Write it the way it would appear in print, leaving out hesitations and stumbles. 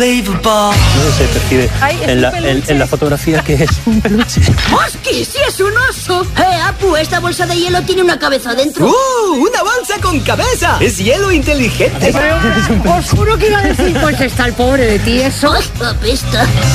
No se percibe en la fotografía que es un peluche. ¡Hostia, sí es un oso! Apu, esta bolsa de hielo tiene una cabeza dentro. ¡Una bolsa con cabeza! ¡Es hielo inteligente! Os juro que iba a decir, pues está el pobre de ti, eso. ¡Ay, apesta!